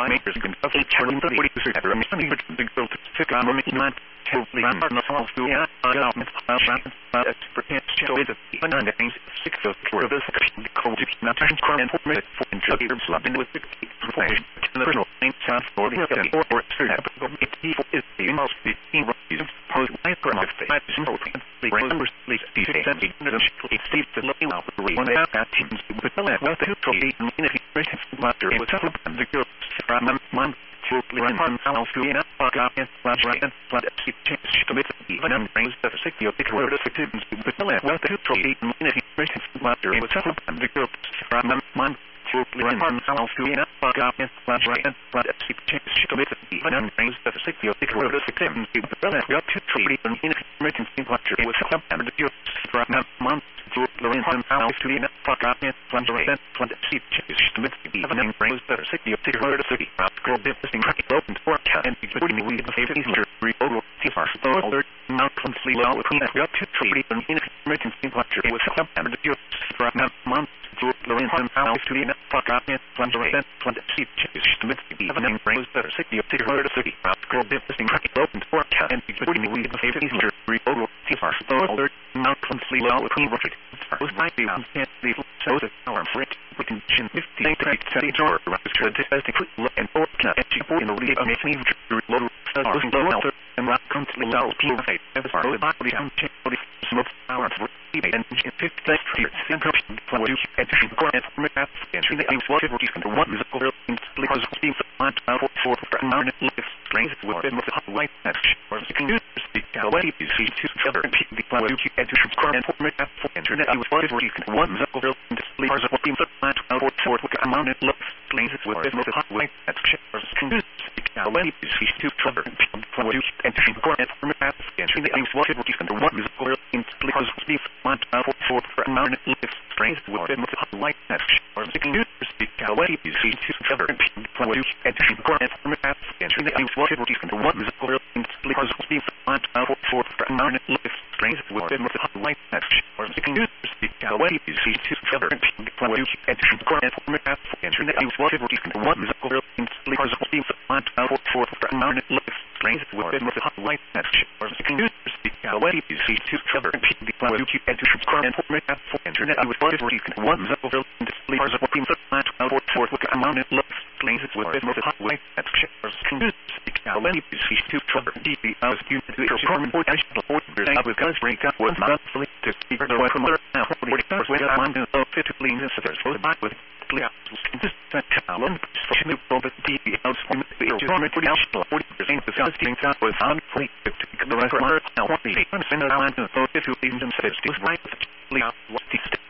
makers can update Charlie 30 ever money to the girl to pick on me not totally on the whole to yeah expert show is a banana things 6 of the cold not turn current for minute for injury slugging with the information in the original name sound for the or is the most the post life for my face simple the numbers please be sent Steve the looking out the one that teams with the left to trophy and in matter with the girls from month to run house to in and right and commit even and brings the 60 of the word of victims with the left to trophy and in matter with the girls from month to run house to in and right and commit even and brings the 60 of the word of victims with the left to trophy and in matter with the girls from month to learn how to in and right and even and brings the 60 of the word of city scroll business open for and including we the favorite easier remote far so not completely well with got to treat an emergency lecture with and the girls from month to learn how to in even and brings the 60 of the word of city scroll business open for and including we the favorite easier remote far so not completely well with was might be on the so the power for it we can 15 to or and or in the lead of me low and rock constantly low play as far as body and smoke power for and 50 encryption for you and entry the aims whatever you can one musical because being on for strength with the white or you can use away you see to cover the flow you can do current for internet I was whatever you can one musical display or being for amount of look planes with the white away you see to cover for you and current entry the aims whatever you can one musical because being on for amount of strength with the white or you can use away you see to cover for you and current entry the aims whatever you can one musical because being on for amount of strength with the white or you can use away you see to cover for you and current entry the aims whatever you can one musical because being on for amount of strength with the white or you can use away you see to cover for you and current internet I was whatever you can one musical because being for amount of strength with the white or you can use away you see to cover I was due to I was going to break up with monthly to speak the way from now 41st way I'm on to 50 leans for the back with new over the house from the government for the house 40% of the things out was on free to the rest of now what the send around to 50 leans was right